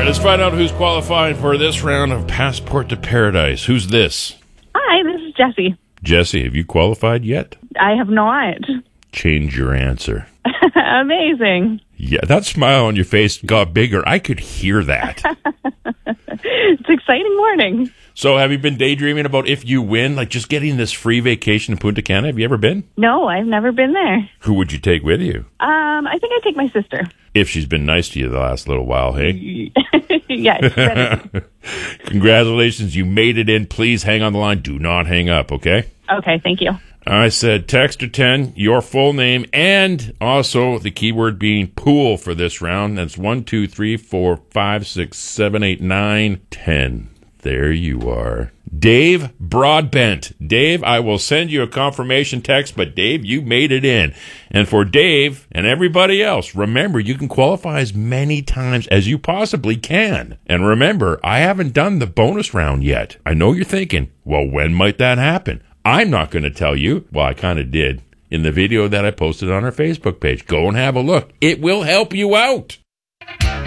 right, let's find out who's qualifying for this round of Passport to Paradise. Who's this? Hi, this is Jessie. Jesse, have you qualified yet? I have not. Change your answer. Amazing. Yeah, that smile on your face got bigger. I could hear that. It's an exciting morning. So have you been daydreaming about if you win, like just getting this free vacation in Punta Cana? Have you ever been? No, I've never been there. Who would you take with you? I think I'd take my sister. If she's been nice to you the last little while, hey? Yes. Congratulations, you made it in. Please hang on the line. Do not hang up, okay? Okay, thank you. I said text or 10, your full name, and also the keyword being pool for this round. That's 1, 2, 3, 4, 5, 6, 7, 8, 9, 10. There you are. Dave Broadbent. Dave, I will send you a confirmation text, but Dave, you made it in. And for Dave and everybody else, remember, you can qualify as many times as you possibly can. And remember, I haven't done the bonus round yet. I know you're thinking, well, when might that happen? I'm not going to tell you. Well, I kind of did in the video that I posted on our Facebook page. Go and have a look. It will help you out.